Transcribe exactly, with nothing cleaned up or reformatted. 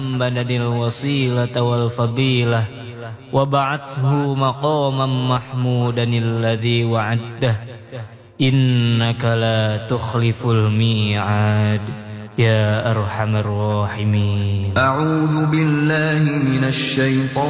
محمدا الوسيلة والفضيلة وبعثه مقاما محمودا الذي وعده إنك لا تخلف الميعاد يا أرحم الراحمين. أعوذ بالله من الشيطان